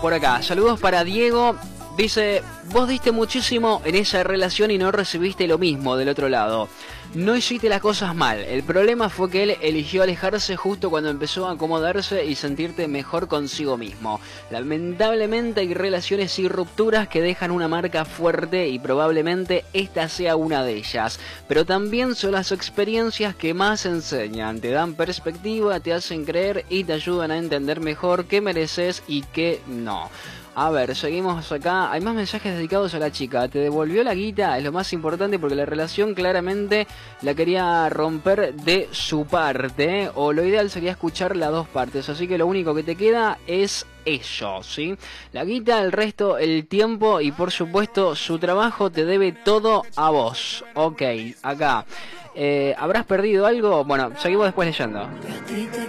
por acá. Saludos para Diego. Dice, vos diste muchísimo en esa relación y no recibiste lo mismo del otro lado. No hiciste las cosas mal. El problema fue que él eligió alejarse justo cuando empezó a acomodarse y sentirte mejor consigo mismo. Lamentablemente hay relaciones y rupturas que dejan una marca fuerte y probablemente esta sea una de ellas. Pero también son las experiencias que más enseñan. Te dan perspectiva, te hacen creer y te ayudan a entender mejor qué mereces y qué no. A ver, seguimos acá. Hay más mensajes dedicados a la chica. Te devolvió la guita, es lo más importante porque la relación claramente la quería romper de su parte, ¿eh? O lo ideal sería escuchar las dos partes. Así que lo único que te queda es eso, ¿sí? La guita, el resto, el tiempo y por supuesto su trabajo te debe todo a vos. Ok, acá. ¿Habrás perdido algo? Bueno, seguimos después leyendo.